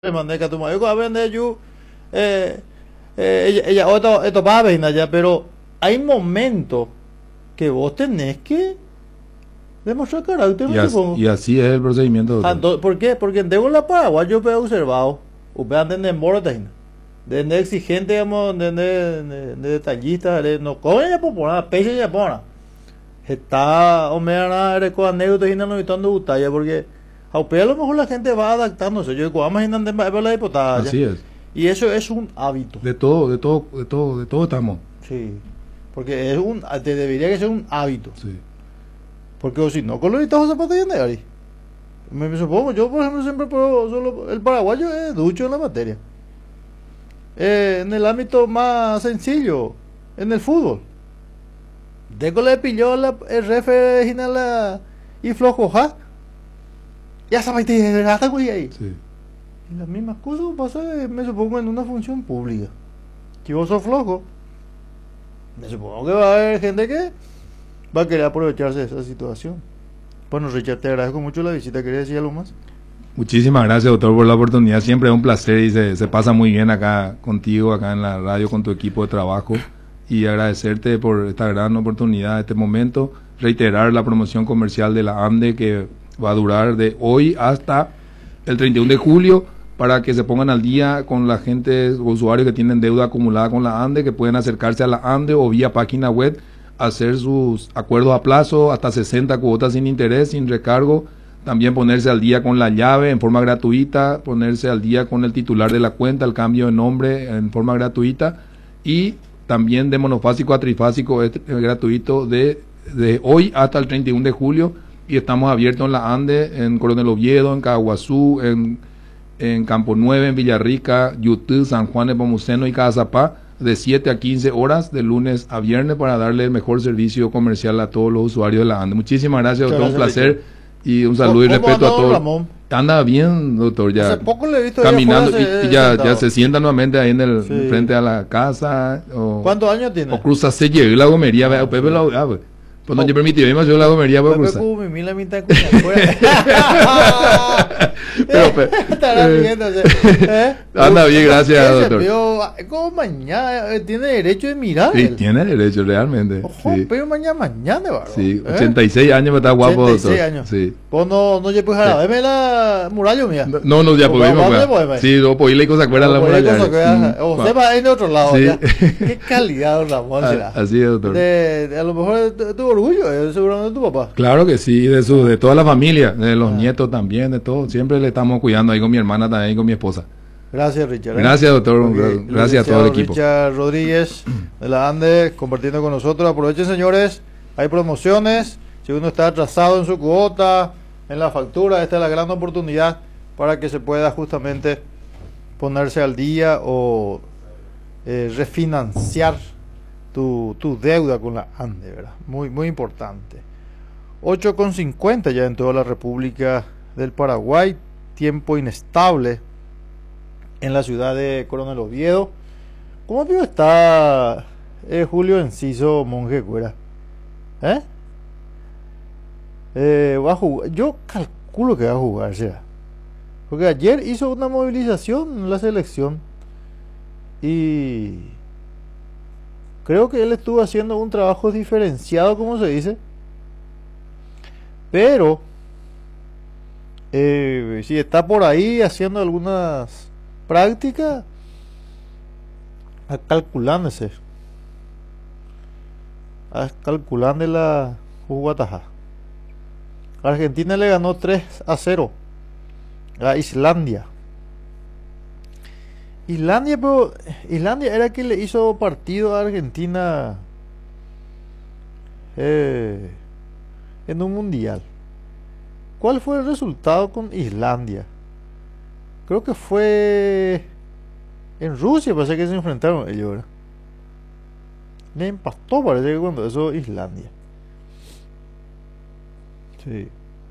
Le mandé que a tu marido va a vender yo ella esto va a venir ya, pero hay momentos que vos tenés que demostrar carácter, me supongo. Y así es el procedimiento, doctor. ¿Por qué? Porque en la Paraguay yo he observado, ustedes andan de moro de exigente, digamos, de detallista, no comen ya por nada, pese ya por nada. Está, o me van a con anécdotas y no están de butalla, porque a lo mejor la gente va adaptándose. Yo digo, vamos a ir a la diputada. Así es. Y eso es un hábito. De todo estamos. Sí. Porque debería que ser un hábito. Sí. Porque o si no, con los zapatos de Ari. Me supongo, yo por ejemplo siempre puedo, solo el paraguayo es ducho en la materia. En el ámbito más sencillo, en el fútbol. Deco le pilló el refe y flojo, ¿ja? Ya sabes, te gasta güey ahí. Sí. Y las mismas cosas pasa, me supongo, en una función pública. Si vos sos flojo, me supongo que va a haber gente que va a querer aprovecharse de esa situación. Bueno, Richard, te agradezco mucho la visita. ¿Querías decir algo más? Muchísimas gracias, doctor, por la oportunidad. Siempre es un placer y se pasa muy bien acá contigo, acá en la radio, con tu equipo de trabajo. Y agradecerte por esta gran oportunidad, este momento. Reiterar la promoción comercial de la ANDE que va a durar de hoy hasta el 31 de julio para que se pongan al día con la gente, usuarios que tienen deuda acumulada con la ANDE, que pueden acercarse a la ANDE o vía página web, hacer sus acuerdos a plazo, hasta 60 cuotas sin interés, sin recargo. También ponerse al día con la llave en forma gratuita, ponerse al día con el titular de la cuenta, el cambio de nombre en forma gratuita, y también de monofásico a trifásico es gratuito de hoy hasta el 31 de julio, y estamos abiertos en la ANDE, en Coronel Oviedo, en Caguazú, en Campo 9, en Villarrica, Yutú, San Juan de Pomuceno y Cazapá, de 7 a 15 horas, de lunes a viernes, para darle el mejor servicio comercial a todos los usuarios de la ANDE. Muchísimas gracias, doctor, un placer y un saludo y respeto a todos. Ramón? Anda bien, doctor, ya. Hace poco le he visto caminando y ya se sienta nuevamente ahí en el frente a la casa. ¿Cuántos años tiene? O cruza se llega la gomería, vea, Pepe la pues no te permití, vimos yo la gomería por cruzar. Anda bien, gracias, doctor. Como mañana tiene derecho de mirar. Sí, tiene derecho, realmente. Ojo, sí. Pero mañana, bárbaro. Sí, 86 años, me está guapo, 86 doctor. años. Sí. Vos no ya puedes jalar, veme la muralla mía. No, ya podemos. Sí, no, pues le se acuerdan la muralla. O sea, va en otro lado. Sí. Qué calidad, Ramón. Así es, doctor. A lo mejor de tu orgullo, seguramente de tu papá. Claro que sí, de toda la familia, de los nietos también, de todo. Siempre le estamos cuidando ahí con mi hermana también y con mi esposa. Gracias, Richard. Gracias, doctor. Gracias a todo el equipo. Richard Rodríguez de la ANDE compartiendo con nosotros. Aprovechen, señores. Hay promociones. Si uno está atrasado en su cuota, en la factura, esta es la gran oportunidad para que se pueda justamente ponerse al día o refinanciar tu deuda con la ANDE, ¿verdad? Muy importante. 8:50 ya en toda la República del Paraguay. Tiempo inestable en la ciudad de Coronel Oviedo. ¿Cómo vio está Julio Enciso Monje Cuera? Va a jugar. Yo calculo que va a jugar, ¿será? Porque ayer hizo una movilización en la selección y creo que él estuvo haciendo un trabajo diferenciado, como se dice. Pero si está por ahí haciendo algunas prácticas, calculándose, calculando la Guataja. Argentina le ganó 3-0 a Islandia. Islandia era quien le hizo partido a Argentina en un mundial. ¿Cuál fue el resultado con Islandia? Creo que fue en Rusia, parece que se enfrentaron ellos, ¿verdad? Le empató, parece que cuando eso Islandia. Sí.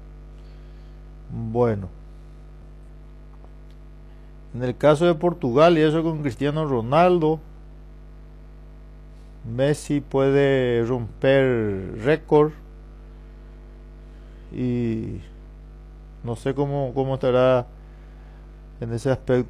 Bueno. En el caso de Portugal y eso con Cristiano Ronaldo, Messi puede romper récord y no sé cómo estará en ese aspecto.